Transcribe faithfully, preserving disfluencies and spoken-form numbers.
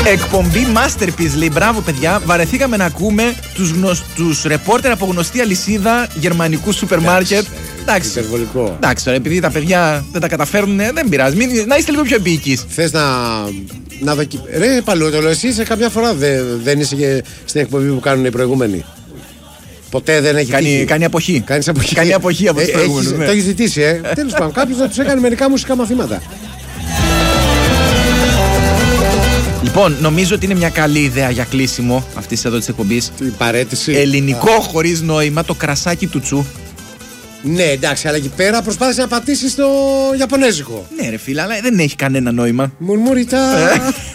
Εκπομπή Masterpiece, λέει. Μπράβο, παιδιά. Βαρεθήκαμε να ακούμε τους, γνωσ... τους ρεπόρτερ από γνωστή αλυσίδα γερμανικού σούπερ μάρκετ. Εντάξει. Υπερβολικό. Εντάξει, τώρα επειδή τα παιδιά δεν τα καταφέρουν, δεν πειράζει. Μην... Να είστε λίγο πιο επίοικείς. Θες να. να δοκι... Ρε Παλαιότερο, εσύ σε καμιά φορά δεν, δεν είσαι και στην εκπομπή που κάνουν οι προηγούμενοι. Ποτέ δεν έχει κάνει, τύχει. Κάνει αποχή. Κάνεις αποχή. Κάνει αποχή από τους ε, προηγούμενους. έχεις, Ναι. Το έχεις ζητήσει, ε. Τέλος πάντων, κάποιος θα τους έκανε μερικά μουσικά μαθήματα. Λοιπόν, νομίζω ότι είναι μια καλή ιδέα για κλείσιμο αυτής εδώ της εκπομπής. Την παρέτηση. Ελληνικό χωρίς νόημα, το κρασάκι του τσου. Ναι, εντάξει, αλλά εκεί πέρα προσπάθησε να πατήσει στο Ιαπωνέζικο. Ναι, ρε φίλε, αλλά δεν έχει κανένα νόημα. Μουρμούριτα.